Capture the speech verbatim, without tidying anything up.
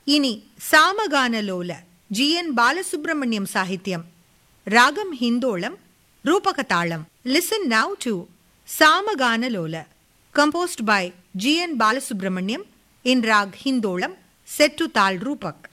இனி சாமகானலோல G N Balasubramaniam சாகித்யம், ராகம் ஹிந்தோளம், ரூபக தாளம். Listen now to சாமகானலோல, composed by G N Balasubramaniam in rag Hindolam, set to Tal Rupak.